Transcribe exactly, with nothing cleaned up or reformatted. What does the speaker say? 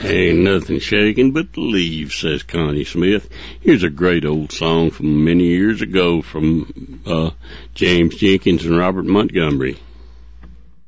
Ain't nothing shaking but the leaves, says Connie Smith. Here's a great old song from many years ago from uh, James Jenkins and Robert Montgomery.